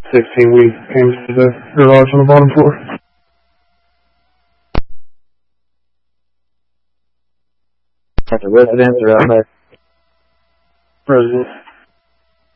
16, we came to the garage on the bottom floor. At the residence or out back? Residence.